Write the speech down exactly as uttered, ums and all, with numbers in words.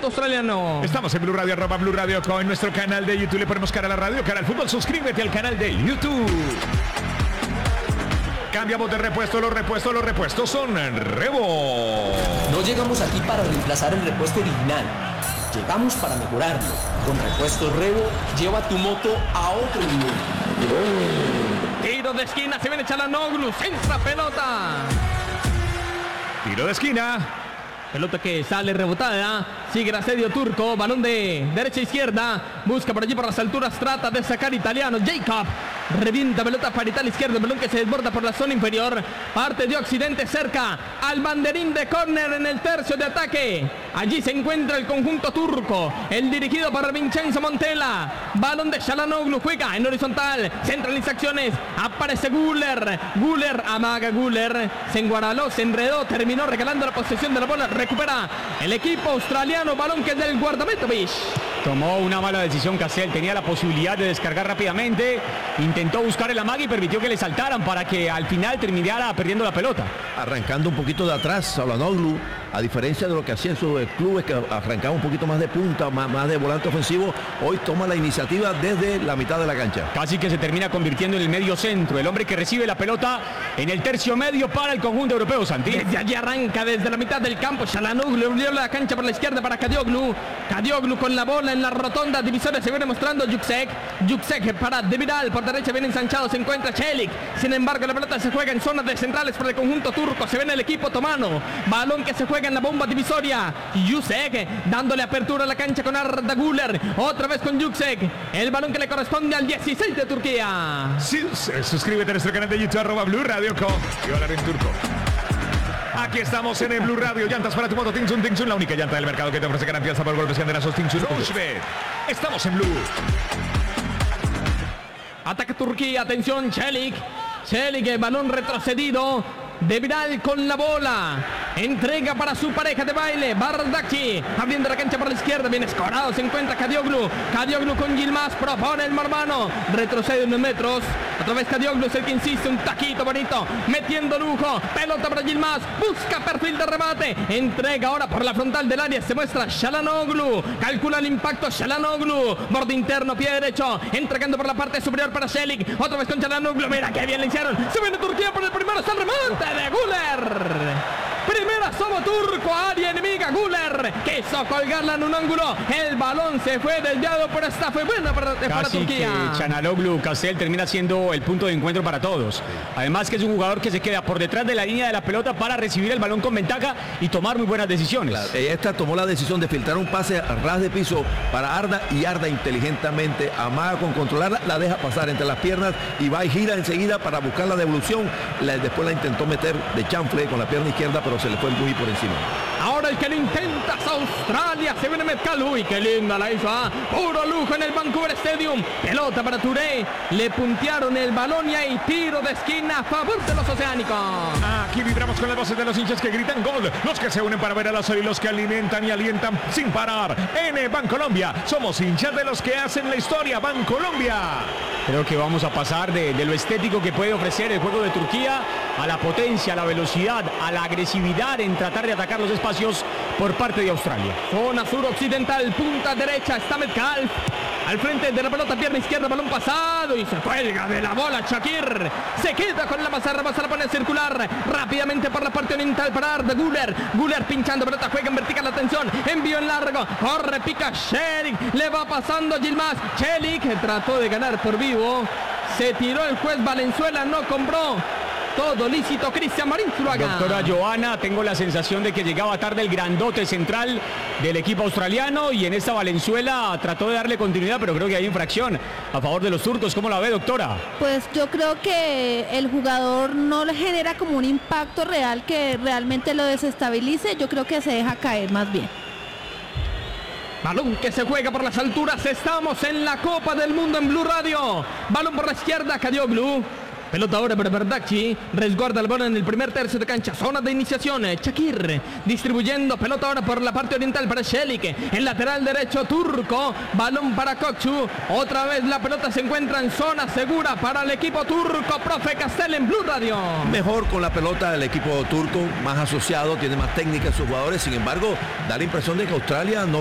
conjunto australiano. Estamos en Blue Radio, arroba Blue Radio Co. En nuestro canal de YouTube le ponemos cara a la radio, cara al fútbol. Suscríbete al canal de YouTube. Cambiamos de repuesto, los repuestos, los repuestos son Rebo. No llegamos aquí para reemplazar el repuesto original. Llegamos para mejorarlo. Con Repuestos Rebo, lleva tu moto a otro nivel. Tiro de esquina, se viene Çalhanoğlu, centra pelota. Tiro de esquina. Pelota que sale rebotada, sigue el asedio turco, balón de derecha a izquierda, busca por allí por las alturas, trata de sacar italiano, Jacob, revienta pelota para Italia izquierda, balón que se desborda por la zona inferior, parte de occidente cerca al banderín de córner en el tercio de ataque, allí se encuentra el conjunto turco, el dirigido por Vincenzo Montella, balón de Çalhanoğlu, juega en horizontal, centraliza acciones, aparece Güler, Güler, amaga Güler, se enguaraló, se enredó, terminó regalando la posesión de la bola, recupera el equipo australiano, balón que es del guardameta Bish. Tomó una mala decisión Cassell, tenía la posibilidad de descargar rápidamente, intentó buscar el amague y permitió que le saltaran para que al final terminara perdiendo la pelota. Arrancando un poquito de atrás, Çalhanoğlu, a diferencia de lo que hacía en sus clubes, que arrancaba un poquito más de punta, más, más de volante ofensivo, hoy toma la iniciativa desde la mitad de la cancha. Casi que se termina convirtiendo en el medio centro, el hombre que recibe la pelota en el tercio medio para el conjunto europeo, Santi. Desde allí arranca, desde la mitad del campo, Çalhanoğlu abrió la cancha por la izquierda para Kadioglu, Kadioglu con la bola en la rotonda divisoria, se viene mostrando Yüksek, Yüksek para Demiral, por derecha viene ensanchado, se encuentra Çelik, sin embargo la pelota se juega en zonas de centrales por el conjunto turco, se viene el equipo otomano, balón que se juega en la bomba divisoria, Yüksek dándole apertura a la cancha con Arda Güler, otra vez con Yüksek, el balón que le corresponde al dieciséis de Turquía. Sí, suscríbete a nuestro canal de YouTube, arroba Blue Radio Co. Y hablar en turco. Aquí estamos en el Blue Radio, llantas para tu moto Tingsun, Tingsun, la única llanta del mercado que te ofrece garantías por golpes y andenazos Tingsun Oshvet. Estamos en Blue. Ataca Turquía, atención, Çelik, Çelik, el balón retrocedido, Demiral con la bola, entrega para su pareja de baile, Bardakçı, abriendo la cancha por la izquierda, bien escorado, se encuentra Kadioglu, Kadioglu con Yilmaz, propone el marmano, retrocede unos metros, otra vez Kadioglu es el que insiste, un taquito bonito, metiendo lujo, pelota para Yilmaz, busca perfil de remate, entrega ahora por la frontal del área, se muestra Çalhanoğlu, calcula el impacto Çalhanoğlu, borde interno, pie derecho, entregando por la parte superior para Çelik, otra vez con Çalhanoğlu, mira que bien le hicieron, se viene Turquía por el primero, está el remate de Güler. Primera somo turco, área enemiga, Güler quiso colgarla en un ángulo, el balón se fue desviado, pero esta fue buena para, para Turquía. Que Çalhanoğlu, Cassell termina siendo el punto de encuentro para todos. Además que es un jugador que se queda por detrás de la línea de la pelota para recibir el balón con ventaja y tomar muy buenas decisiones. Claro, esta tomó la decisión de filtrar un pase a ras de piso para Arda, y Arda inteligentemente amaga con controlarla, la deja pasar entre las piernas y va y gira enseguida para buscar la devolución. La, después la intentó meter de chanfle con la pierna izquierda, pero se le fue muy por encima. Ahora el que lo intenta es Australia, se viene Metcalf, uy qué linda la hizo, ¿ah? Puro lujo en el Vancouver Stadium, pelota para Touré, le puntearon el balón y hay tiro de esquina a favor de los oceánicos. Aquí vibramos con las voces de los hinchas que gritan gol, los que se unen para ver a la y los que alimentan y alientan sin parar. En Bancolombia somos hinchas de los que hacen la historia. Bancolombia. Creo que vamos a pasar de, de lo estético que puede ofrecer el juego de Turquía a la potencia, a la velocidad, a la agresividad en tratar de atacar los espacios por parte de Australia. Zona suroccidental, punta derecha, está Metcalf. Al frente de la pelota, pierna izquierda, balón pasado y se cuelga de la bola Shakir. Se queda con la mazarra, más la pone a circular rápidamente por la parte oriental para Arda Güler. Güler pinchando pelota, juega en vertical, atención, envío en largo, corre, pica Çelik, le va pasando Yilmaz. Çelik trató de ganar por vivo, se tiró el juez Valenzuela, no compró. Todo lícito, Cristian Marín Zuluaga. Doctora Johanna, tengo la sensación de que llegaba tarde el grandote central del equipo australiano y en esta Valenzuela trató de darle continuidad, pero creo que hay infracción a favor de los turcos. ¿Cómo la ve, doctora? Pues yo creo que el jugador no le genera como un impacto real que realmente lo desestabilice. Yo creo que se deja caer más bien. Balón que se juega por las alturas. Estamos en la Copa del Mundo en Blue Radio. Balón por la izquierda, Kadioglu. Pelota ahora para Bardakçı, resguarda el balón en el primer tercio de cancha, zona de iniciación, Çakir, distribuyendo, pelota ahora por la parte oriental para Çelik, el lateral derecho turco, balón para Kokçu, otra vez la pelota se encuentra en zona segura para el equipo turco, profe Cassell en Blue Radio. Mejor con la pelota el equipo turco, más asociado, tiene más técnica en sus jugadores, sin embargo, da la impresión de que Australia no